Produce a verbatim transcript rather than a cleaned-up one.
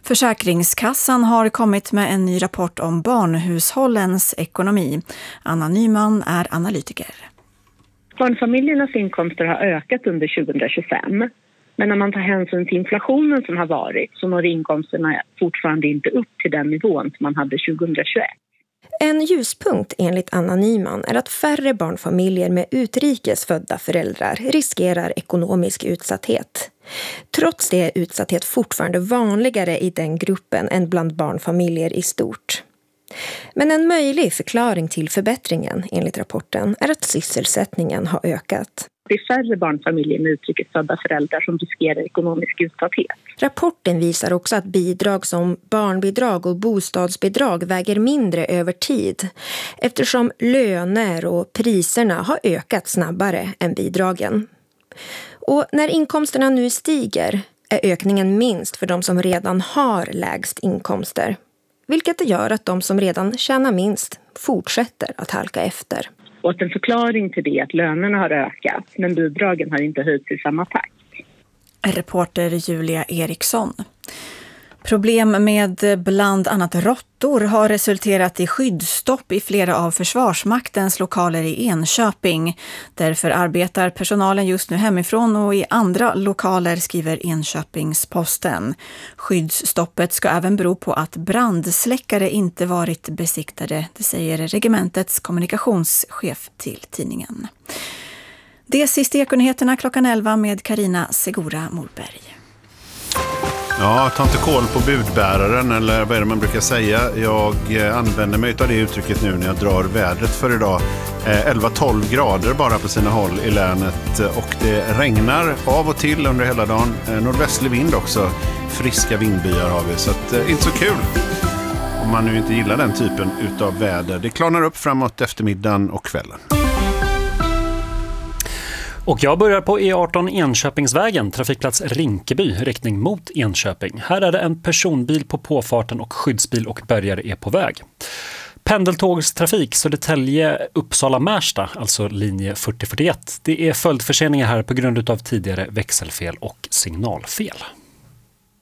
Försäkringskassan har kommit med en ny rapport om barnhushållens ekonomi. Anna Nyman är analytiker. Barnfamiljernas inkomster har ökat under tjugohundratjugofem. Men när man tar hänsyn till inflationen som har varit så når inkomsterna fortfarande inte upp till den nivån som man hade tjugohundratjugoett. En ljuspunkt enligt Anna Nyman är att färre barnfamiljer med utrikes födda föräldrar riskerar ekonomisk utsatthet. Trots det är utsatthet fortfarande vanligare i den gruppen än bland barnfamiljer i stort. Men en möjlig förklaring till förbättringen enligt rapporten är att sysselsättningen har ökat. Det är färre barnfamiljer med utrikesfödda föräldrar som riskerar ekonomisk utsatthet. Rapporten visar också att bidrag som barnbidrag och bostadsbidrag väger mindre över tid eftersom löner och priserna har ökat snabbare än bidragen. Och när inkomsterna nu stiger är ökningen minst för de som redan har lägst inkomster. Vilket gör att de som redan tjänar minst fortsätter att halka efter. Och att en förklaring till det är att lönerna har ökat men bidragen har inte höjts i samma takt. Reporter Julia Eriksson. Problem med bland annat råttor har resulterat i skyddsstopp i flera av Försvarsmaktens lokaler i Enköping. Därför arbetar personalen just nu hemifrån och i andra lokaler, skriver Enköpingsposten. Skyddsstoppet ska även bero på att brandsläckare inte varit besiktade, det säger regementets kommunikationschef till tidningen. Det sista Ekonyheterna klockan elva med Carina Segura Morberg. Ja, ta inte koll på budbäraren, eller vad är det man brukar säga. Jag använder mig av det uttrycket nu när jag drar vädret för idag. elva tolv grader bara på sina håll i länet och det regnar av och till under hela dagen. Nordvästlig vind också, friska vindbyar har vi, så att, inte så kul om man nu inte gillar den typen utav väder. Det klarnar upp framåt eftermiddagen och kvällen. Och jag börjar på E arton Enköpingsvägen, trafikplats Rinkeby, riktning mot Enköping. Här är det en personbil på påfarten och skyddsbil och bärgare är på väg. Pendeltågstrafik Södertälje Uppsala Märsta, alltså linje fyrtio fyrtioett. Det är följdförseningar här på grund av tidigare växelfel och signalfel.